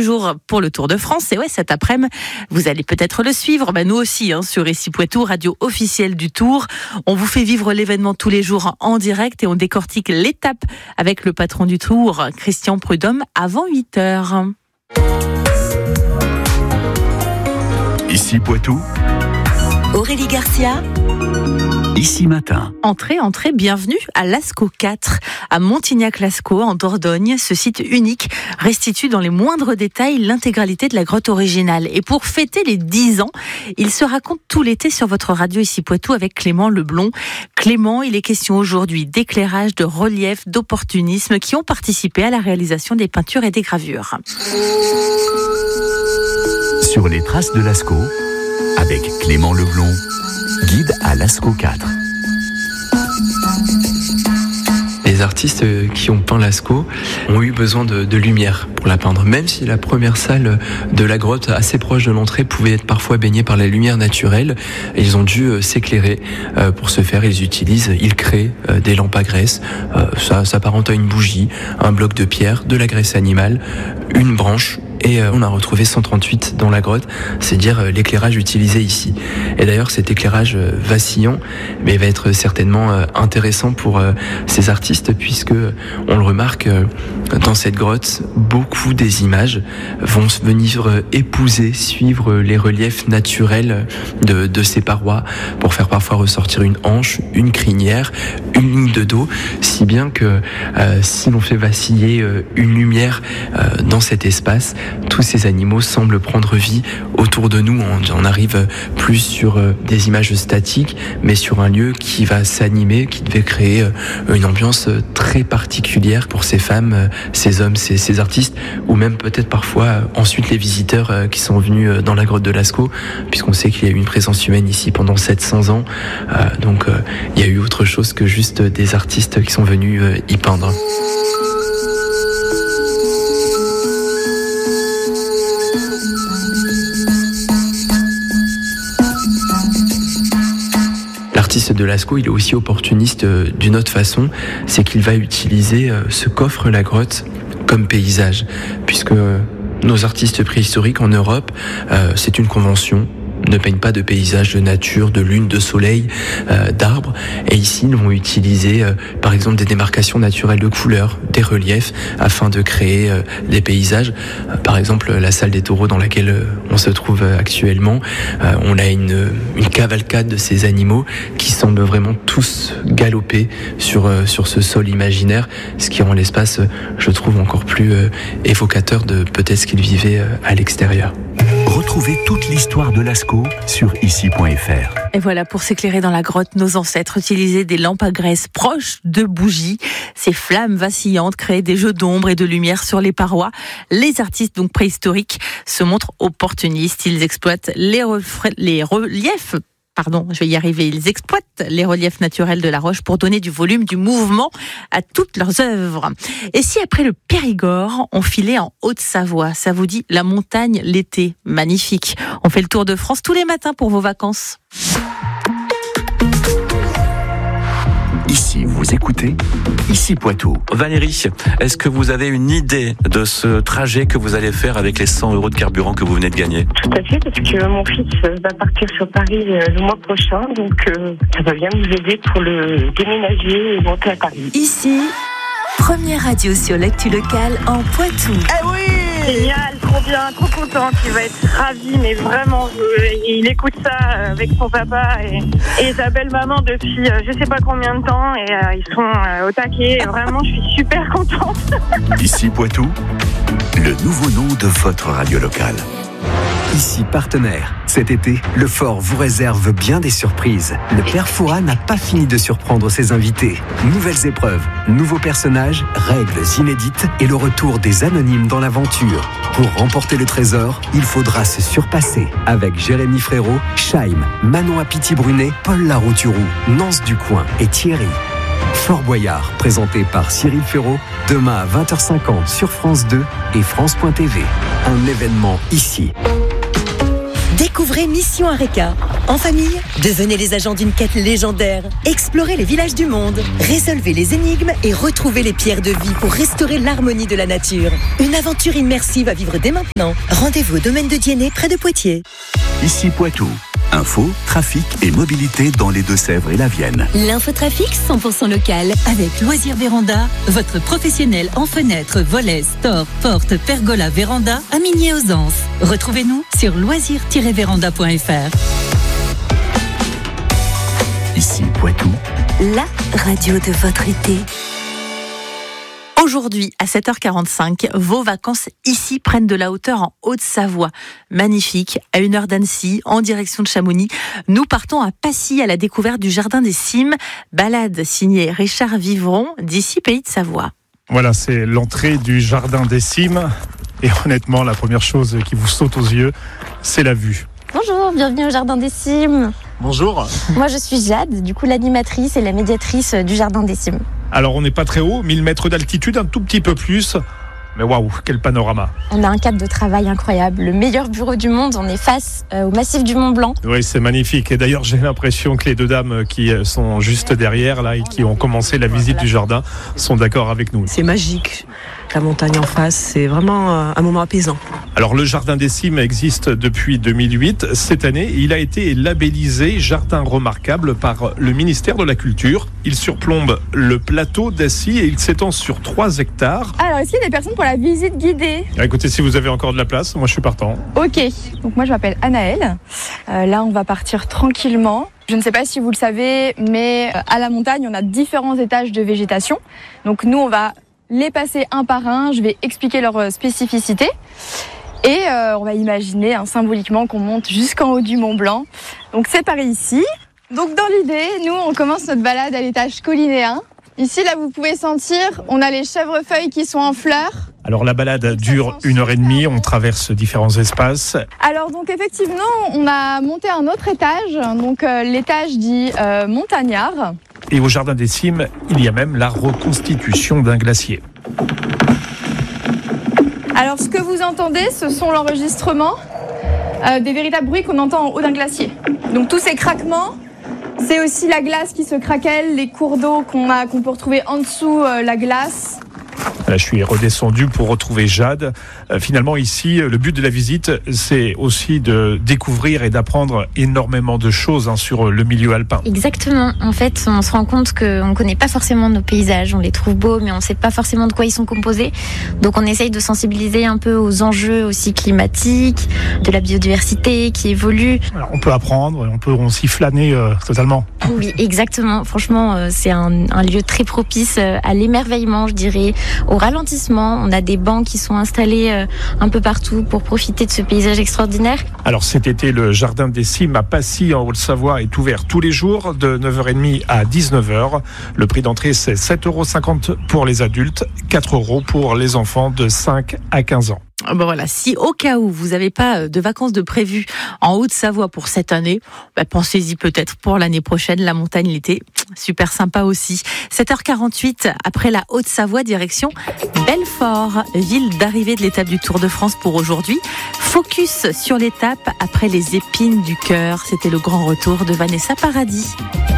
jour pour le Tour de France. Et ouais, cet après-midi, vous allez peut-être le suivre. Nous aussi, sur Ici Poitou, radio officielle du Tour. On vous fait vivre l'événement tous les jours en direct et on décortique l'étape avec le patron du Tour, Christian Prudhomme, avant 8h. Ici Poitou, Aurélie Garcia. Ici Matin. Entrez, bienvenue à Lascaux 4, à Montignac-Lascaux, en Dordogne. Ce site unique restitue dans les moindres détails l'intégralité de la grotte originale. Et pour fêter les 10 ans, il se raconte tout l'été sur votre radio Ici Poitou avec Clément Leblond. Clément, il est question aujourd'hui d'éclairage, de relief, d'opportunisme qui ont participé à la réalisation des peintures et des gravures. Sur les traces de Lascaux, avec Clément Leblond, guide à Lascaux 4. Les artistes qui ont peint Lascaux ont eu besoin de lumière pour la peindre. Même si la première salle de la grotte, assez proche de l'entrée, pouvait être parfois baignée par la lumière naturelle, ils ont dû s'éclairer. Pour ce faire, ils créent des lampes à graisse. Ça s'apparente à une bougie, un bloc de pierre, de la graisse animale, une branche. Et on a retrouvé 138 dans la grotte, c'est dire l'éclairage utilisé ici. Et d'ailleurs, cet éclairage vacillant va être certainement intéressant pour ces artistes, puisque on le remarque dans cette grotte, beaucoup des images vont venir épouser, suivre les reliefs naturels de ces parois, pour faire parfois ressortir une hanche, une crinière, une ligne de dos, si bien que si l'on fait vaciller une lumière dans cet espace, tous ces animaux semblent prendre vie autour de nous. On arrive plus sur des images statiques, mais sur un lieu qui va s'animer, qui devait créer une ambiance très particulière pour ces femmes, ces hommes, ces artistes, ou même peut-être parfois ensuite les visiteurs qui sont venus dans la grotte de Lascaux, puisqu'on sait qu'il y a eu une présence humaine ici pendant 700 ans. Donc il y a eu autre chose que juste des artistes qui sont venus y peindre. L'artiste de Lascaux, il est aussi opportuniste d'une autre façon, c'est qu'il va utiliser ce qu'offre la grotte comme paysage, puisque nos artistes préhistoriques en Europe, c'est une convention, ne peignent pas de paysages de nature, de lune, de soleil, d'arbres. Et ici, ils vont utiliser, par exemple, des démarcations naturelles de couleurs, des reliefs, afin de créer des paysages. Par exemple, la salle des taureaux dans laquelle on se trouve actuellement, on a une cavalcade de ces animaux qui semblent vraiment tous galoper sur ce sol imaginaire, ce qui rend l'espace, je trouve, encore plus évocateur de peut-être ce qu'ils vivaient à l'extérieur. Retrouvez toute l'histoire de Lascaux sur ici.fr. Et voilà, pour s'éclairer dans la grotte, nos ancêtres utilisaient des lampes à graisse proches de bougies. Ces flammes vacillantes créaient des jeux d'ombre et de lumière sur les parois. Les artistes donc préhistoriques se montrent opportunistes. Ils exploitent les reliefs. Ils exploitent les reliefs naturels de la roche pour donner du volume, du mouvement à toutes leurs œuvres. Et si après le Périgord, on filait en Haute-Savoie, ça vous dit la montagne l'été, magnifique. On fait le tour de France tous les matins pour vos vacances. Ici, vous écoutez Ici Poitou. Valérie, est-ce que vous avez une idée de ce trajet que vous allez faire avec les 100 € de carburant que vous venez de gagner? Tout à fait, parce que mon fils va partir sur Paris le mois prochain, donc ça va bien nous aider pour le déménager et monter à Paris. Ici, première radio sur l'actu locale en Poitou. Eh oui! Génial, trop bien, trop content, il va être ravi, mais vraiment, il écoute ça avec son papa et sa belle-maman depuis je sais pas combien de temps, et ils sont au taquet, et vraiment, je suis super contente. Ici Poitou, le nouveau nom de votre radio locale. Ici partenaire. Cet été, le Fort vous réserve bien des surprises. Le Père Fouras n'a pas fini de surprendre ses invités. Nouvelles épreuves, nouveaux personnages, règles inédites et le retour des anonymes dans l'aventure. Pour remporter le trésor, il faudra se surpasser. Avec Jérémy Frérot, Chaim, Manon Apiti-Brunet, Paul Larouturou, Nance Ducoing et Thierry. Fort Boyard, présenté par Cyril Ferraud, demain à 20h50 sur France 2 et France.tv. Un événement ici. Découvrez Mission Areka. En famille, devenez les agents d'une quête légendaire. Explorez les villages du monde. Résolvez les énigmes et retrouvez les pierres de vie pour restaurer l'harmonie de la nature. Une aventure immersive à vivre dès maintenant. Rendez-vous au domaine de Diennet, près de Poitiers. Ici Poitou. Info, trafic et mobilité dans les Deux-Sèvres et la Vienne. L'infotrafic 100% local avec Loisirs Véranda, votre professionnel en fenêtres, volets, stores, portes, pergola, véranda à Migné-aux-Anses. Retrouvez-nous sur loisirs-véranda.fr. Ici Poitou. La radio de votre été. Aujourd'hui, à 7h45, vos vacances ici prennent de la hauteur en Haute-Savoie. Magnifique, à 1 heure d'Annecy, en direction de Chamonix. Nous partons à Passy à la découverte du Jardin des Cimes. Balade signée Richard Vivron, d'ici Pays de Savoie. Voilà, c'est l'entrée du Jardin des Cimes. Et honnêtement, la première chose qui vous saute aux yeux, c'est la vue. Bonjour, bienvenue au Jardin des Cimes. Bonjour. Moi je suis Jade, du coup l'animatrice et la médiatrice du Jardin des Cimes. Alors on n'est pas très haut, 1000 mètres d'altitude, un tout petit peu plus. Mais waouh, quel panorama. On a un cadre de travail incroyable, le meilleur bureau du monde, on est face au massif du Mont Blanc. Oui, c'est magnifique. Et d'ailleurs, j'ai l'impression que les deux dames qui sont juste derrière là et qui ont commencé la visite du jardin sont d'accord avec nous. C'est magique. La montagne en face, c'est vraiment un moment apaisant. Alors le Jardin des Cimes existe depuis 2008. Cette année, il a été labellisé Jardin remarquable par le ministère de la Culture. Il surplombe le plateau d'Assy et il s'étend sur 3 hectares. Alors, est-ce qu'il y a des personnes pour la visite guidée ? Écoutez, si vous avez encore de la place, moi je suis partant. Ok, donc moi je m'appelle Anaëlle. Là, on va partir tranquillement. Je ne sais pas si vous le savez, mais à la montagne, on a différents étages de végétation. Donc nous, on va les passer un par un. Je vais expliquer leurs spécificités. Et on va imaginer symboliquement qu'on monte jusqu'en haut du Mont Blanc. Donc c'est par ici. Donc dans l'idée, nous, on commence notre balade à l'étage collinéen. Ici, là, vous pouvez sentir, on a les chèvrefeuilles qui sont en fleurs. Alors la balade dure 1h30, on traverse différents espaces. Alors donc effectivement, on a monté un autre étage, donc l'étage dit montagnard. Et au Jardin des Cimes, il y a même la reconstitution d'un glacier. Alors ce que vous entendez, ce sont l'enregistrement des véritables bruits qu'on entend en haut d'un glacier. Donc tous ces craquements, c'est aussi la glace qui se craquelle, les cours d'eau qu'on peut retrouver en dessous la glace. Là, je suis redescendu pour retrouver Jade. Finalement, ici, le but de la visite, c'est aussi de découvrir et d'apprendre énormément de choses sur le milieu alpin. Exactement. En fait, on se rend compte qu'on ne connaît pas forcément nos paysages. On les trouve beaux, mais on ne sait pas forcément de quoi ils sont composés. Donc, on essaye de sensibiliser un peu aux enjeux aussi climatiques, de la biodiversité qui évolue. Alors, on peut apprendre, on peut aussi flâner totalement. Oui, exactement. Franchement, c'est un lieu très propice à l'émerveillement, je dirais, au ralentissement. On a des bancs qui sont installés un peu partout pour profiter de ce paysage extraordinaire. Alors cet été, le Jardin des Cimes à Passy en Haute-Savoie est ouvert tous les jours de 9h30 à 19h. Le prix d'entrée, c'est 7,50 € pour les adultes, 4 € pour les enfants de 5 à 15 ans. Bon voilà, si au cas où vous n'avez pas de vacances de prévues en Haute-Savoie pour cette année, pensez-y peut-être pour l'année prochaine, la montagne l'été, super sympa aussi. 7h48, après la Haute-Savoie, direction Belfort, ville d'arrivée de l'étape du Tour de France pour aujourd'hui. Focus sur l'étape après les épines du cœur, c'était le grand retour de Vanessa Paradis.